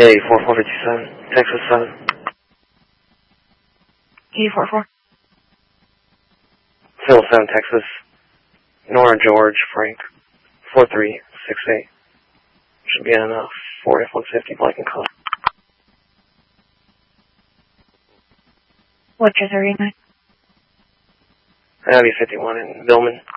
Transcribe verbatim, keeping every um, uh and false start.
eighty-four four fifty-seven, Texas seven. eighty-four four. Phil seven, Texas. Nora George Frank, four three six eight. Should be on uh, four F one fifty Black and Color. What's your thirty-nine? That'd be fifty-one in Billman.